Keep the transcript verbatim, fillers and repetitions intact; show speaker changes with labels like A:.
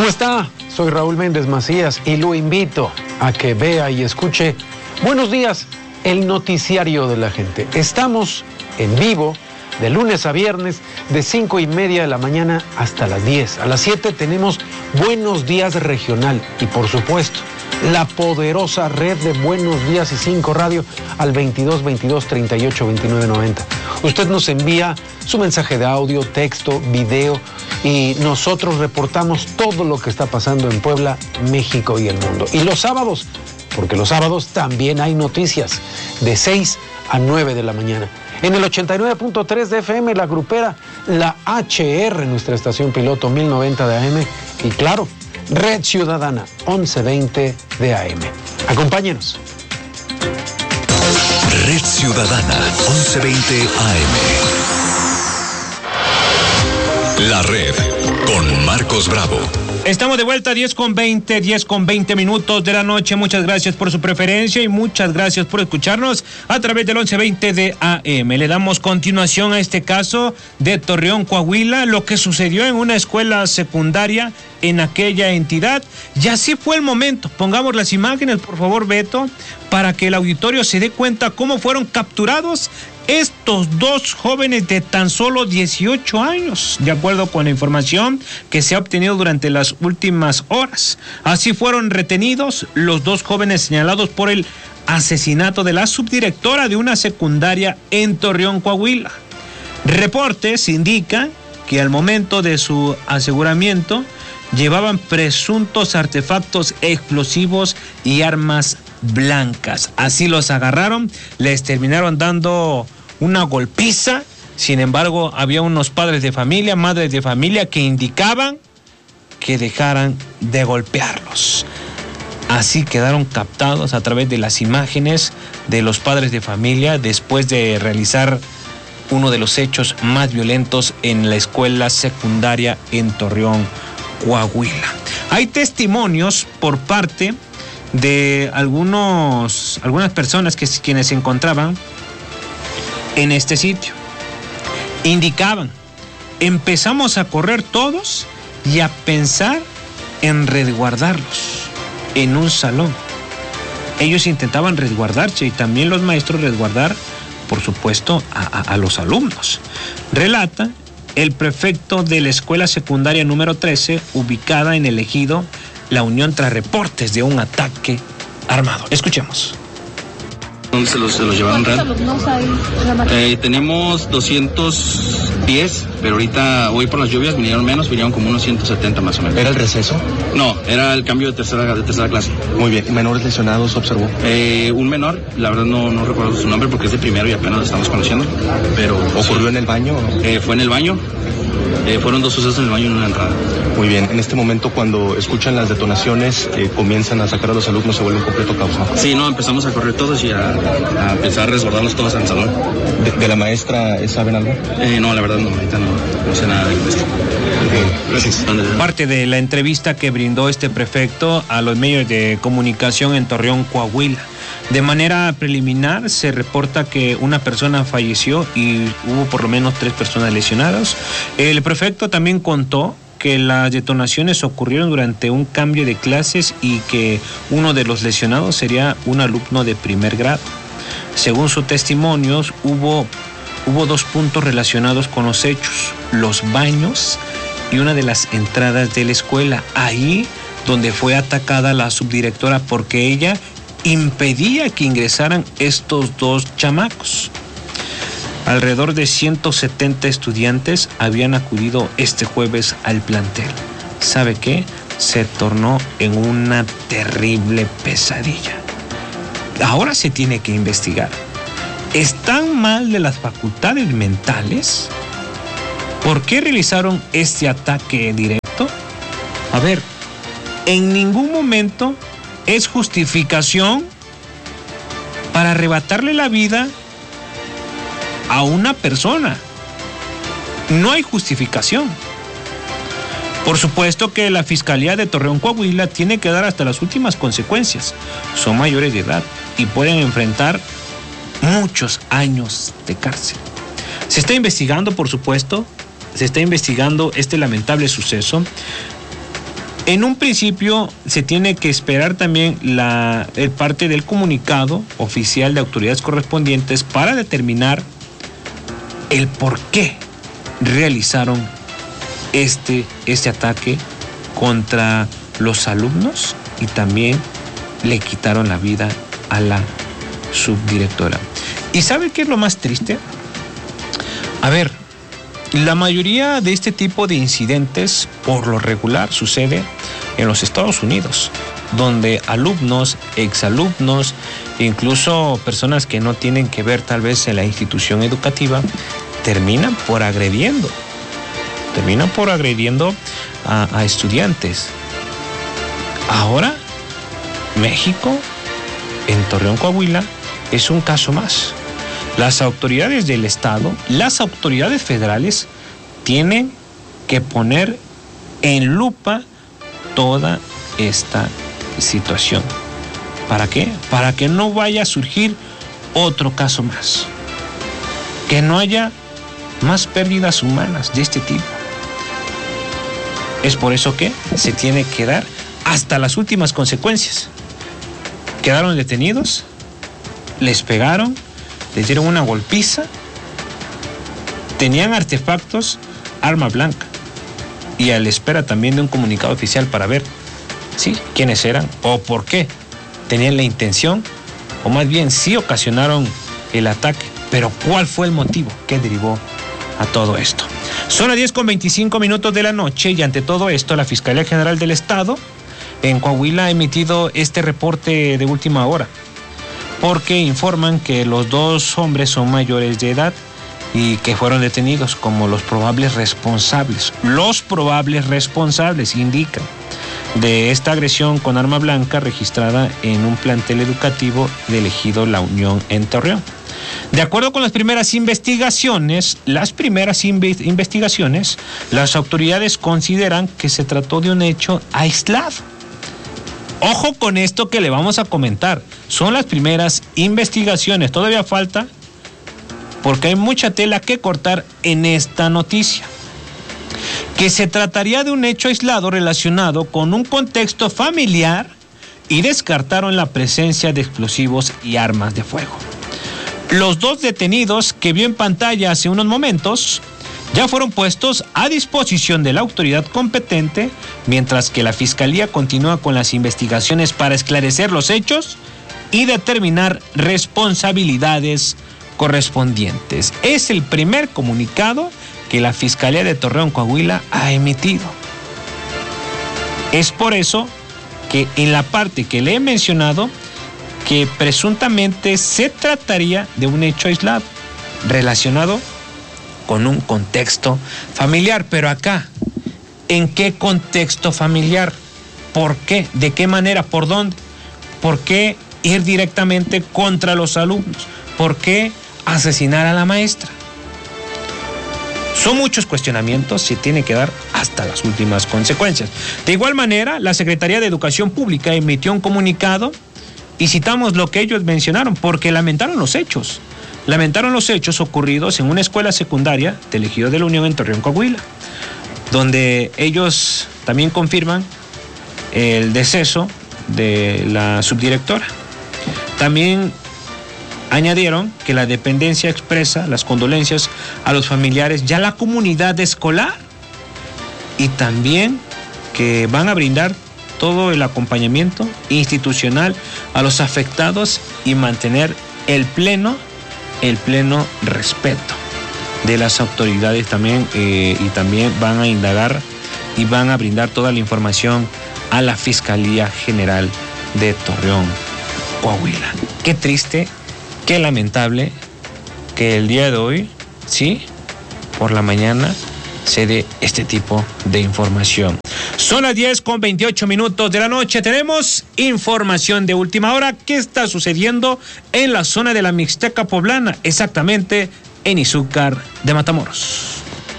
A: ¿Cómo está? Soy Raúl Méndez Macías y lo invito a que vea y escuche Buenos Días, el noticiario de la gente. Estamos en vivo de lunes a viernes de cinco y media de la mañana hasta las diez. A las siete tenemos Buenos Días Regional y por supuesto la poderosa red de Buenos Días y cinco Radio al veintidós veintidós treinta y ocho veintinueve noventa. Usted nos envía su mensaje de audio, texto, video y nosotros reportamos todo lo que está pasando en Puebla, México y el mundo. Y los sábados, porque los sábados también hay noticias de seis a nueve de la mañana. En el ochenta y nueve punto tres de F M, la grupera, la H R, nuestra estación piloto mil noventa de A M y claro, Red Ciudadana once veinte de A M. Acompáñenos.
B: Red Ciudadana once veinte A M. La Red con Marcos Bravo.
C: Estamos de vuelta a diez con veinte, diez con veinte minutos de la noche. Muchas gracias por su preferencia y muchas gracias por escucharnos a través del once veinte de A M. Le damos continuación a este caso de Torreón, Coahuila, lo que sucedió en una escuela secundaria en aquella entidad. Y así fue el momento. Pongamos las imágenes, por favor, Beto, para que el auditorio se dé cuenta cómo fueron capturados estos dos jóvenes de tan solo dieciocho años, de acuerdo con la información que se ha obtenido durante las últimas horas. Así fueron retenidos los dos jóvenes señalados por el asesinato de la subdirectora de una secundaria en Torreón, Coahuila. Reportes indican que al momento de su aseguramiento llevaban presuntos artefactos explosivos y armas blancas. Así los agarraron, les terminaron dando una golpiza. Sin embargo, había unos padres de familia, madres de familia que indicaban que dejaran de golpearlos. Así quedaron captados a través de las imágenes de los padres de familia después de realizar uno de los hechos más violentos en la escuela secundaria en Torreón, Coahuila. Hay testimonios por parte de algunos, algunas personas que quienes se encontraban en este sitio. Indicaban, empezamos a correr todos y a pensar en resguardarlos en un salón. Ellos intentaban resguardarse y también los maestros resguardar, por supuesto, a, a, a los alumnos. Relata el prefecto de la escuela secundaria número trece, ubicada en el ejido La Unión, tras reportes de un ataque armado. Escuchemos.
D: ¿Dónde se los, se los llevaron?
E: ¿Cuántos alumnos hay en la materia?
D: Eh, tenemos doscientos diez, pero ahorita, hoy por las lluvias vinieron menos, vinieron como unos ciento setenta más o menos.
F: ¿Era el receso?
D: No, era el cambio de tercera, de tercera clase.
F: Muy bien. ¿Menores lesionados observó?
D: Eh, un menor, la verdad no, no recuerdo su nombre porque es de primero y apenas lo estamos conociendo, pero...
F: ¿Ocurrió
D: sí.
F: en el baño?
D: Eh, fue en el baño. Eh, fueron dos sucesos en el baño y una entrada.
F: Muy bien. En este momento, cuando escuchan las detonaciones, eh, comienzan a sacar a los alumnos, se vuelve un completo caos, ¿no?
D: Sí, no, empezamos a correr todos y a, a empezar a resguardarlos todos en el salón.
F: ¿De, de la maestra saben algo?
D: Eh, no, la verdad no, ahorita no, no sé nada de esto.
F: Eh, gracias.
C: Parte de la entrevista que brindó este prefecto a los medios de comunicación en Torreón, Coahuila. De manera preliminar se reporta que una persona falleció y hubo por lo menos tres personas lesionadas. El prefecto también contó que las detonaciones ocurrieron durante un cambio de clases y que uno de los lesionados sería un alumno de primer grado. Según sus testimonios, hubo, hubo dos puntos relacionados con los hechos: los baños y una de las entradas de la escuela. Ahí donde fue atacada la subdirectora porque ella impedía que ingresaran estos dos chamacos. Alrededor de ciento setenta estudiantes habían acudido este jueves al plantel. ¿Sabe qué? Se tornó en una terrible pesadilla. Ahora se tiene que investigar. ¿Están mal de las facultades mentales? ¿Por qué realizaron este ataque directo? A ver, en ningún momento es justificación para arrebatarle la vida a una persona. No hay justificación. Por supuesto que la Fiscalía de Torreón, Coahuila, tiene que dar hasta las últimas consecuencias. Son mayores de edad y pueden enfrentar muchos años de cárcel. Se está investigando, por supuesto, se está investigando este lamentable suceso. En un principio se tiene que esperar también la el parte del comunicado oficial de autoridades correspondientes para determinar el por qué realizaron este, este ataque contra los alumnos y también le quitaron la vida a la subdirectora. ¿Y sabe qué es lo más triste? A ver, la mayoría de este tipo de incidentes, por lo regular, sucede en los Estados Unidos, donde alumnos, exalumnos, incluso personas que no tienen que ver tal vez en la institución educativa, terminan por agrediendo, terminan por agrediendo a, a estudiantes. Ahora, México, en Torreón, Coahuila, es un caso más. Las autoridades del Estado, las autoridades federales, tienen que poner en lupa toda esta situación. ¿Para qué? Para que no vaya a surgir otro caso más. Que no haya más pérdidas humanas de este tipo. Es por eso que se tiene que dar hasta las últimas consecuencias. Quedaron detenidos, les pegaron, les dieron una golpiza, tenían artefactos, arma blanca, y a la espera también de un comunicado oficial para ver, sí, quiénes eran o por qué tenían la intención, o más bien sí ocasionaron el ataque, pero cuál fue el motivo que derivó a todo esto. Son las diez con veinticinco minutos de la noche y ante todo esto la Fiscalía General del Estado en Coahuila ha emitido este reporte de última hora, porque informan que los dos hombres son mayores de edad y que fueron detenidos como los probables responsables. Los probables responsables indican de esta agresión con arma blanca registrada en un plantel educativo del ejido La Unión en Torreón. De acuerdo con las primeras investigaciones, las primeras inve- investigaciones, las autoridades consideran que se trató de un hecho aislado. Ojo con esto que le vamos a comentar. Son las primeras investigaciones. Todavía falta porque hay mucha tela que cortar en esta noticia. Que se trataría de un hecho aislado relacionado con un contexto familiar y descartaron la presencia de explosivos y armas de fuego. Los dos detenidos que vio en pantalla hace unos momentos ya fueron puestos a disposición de la autoridad competente, mientras que la Fiscalía continúa con las investigaciones para esclarecer los hechos y determinar responsabilidades correspondientes. Es el primer comunicado que la Fiscalía de Torreón, Coahuila, ha emitido. Es por eso que en la parte que le he mencionado, que presuntamente se trataría de un hecho aislado relacionado con un contexto familiar. Pero acá, ¿en qué contexto familiar? ¿Por qué? ¿De qué manera? ¿Por dónde? ¿Por qué ir directamente contra los alumnos? ¿Por qué asesinar a la maestra? Son muchos cuestionamientos, se tiene que dar hasta las últimas consecuencias. De igual manera, la Secretaría de Educación Pública emitió un comunicado y citamos lo que ellos mencionaron, porque lamentaron los hechos. Lamentaron los hechos ocurridos en una escuela secundaria del ejido de La Unión en Torreón, Coahuila, donde ellos también confirman el deceso de la subdirectora. También añadieron que la dependencia expresa las condolencias a los familiares y a la comunidad escolar, y también que van a brindar todo el acompañamiento institucional a los afectados y mantener el pleno el pleno respeto de las autoridades también, eh, y también van a indagar y van a brindar toda la información a la Fiscalía General de Torreón, Coahuila. Qué triste, qué lamentable que el día de hoy, sí, por la mañana, se dé este tipo de información. Son las diez con veintiocho minutos de la noche. Tenemos información de última hora. ¿Qué está sucediendo en la zona de la Mixteca Poblana? Exactamente en Izúcar de Matamoros.